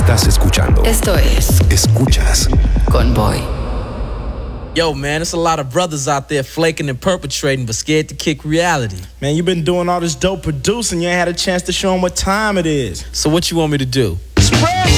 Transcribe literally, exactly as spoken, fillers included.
Estás escuchando. Esto es Escuchas Convoy. Yo, man, there's a lot of brothers out there flaking and perpetrating, but scared to kick reality. Man, you've been doing all this dope producing. You ain't had a chance to show them what time it is. So what you want me to do? Spread